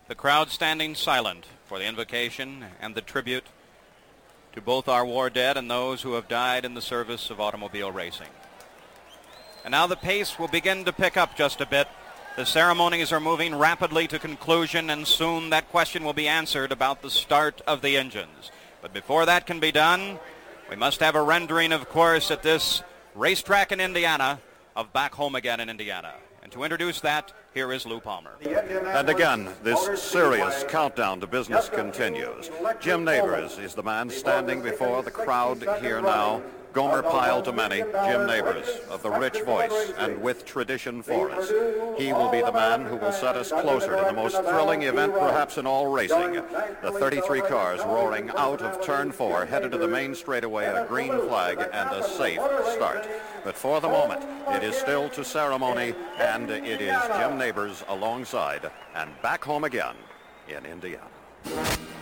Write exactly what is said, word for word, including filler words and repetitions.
The crowd standing silent for the invocation and the tribute to both our war dead and those who have died in the service of automobile racing. And now the pace will begin to pick up just a bit. The ceremonies are moving rapidly to conclusion, and soon that question will be answered about the start of the engines. But before that can be done, we must have a rendering, of course, at this racetrack in Indiana of Back Home Again in Indiana. And to introduce that, here is Lou Palmer. And again, this serious countdown to business continues. Jim Nabors is the man standing before the crowd here now. Gomer Pyle to many, Jim Nabors, of the rich voice and with tradition for us. He will be the man who will set us closer to the most thrilling event perhaps in all racing. The thirty-three cars roaring out of turn four, headed to the main straightaway, a green flag and a safe start. But for the moment, it is still to ceremony, and it is Jim Nabors alongside and Back Home Again in Indiana.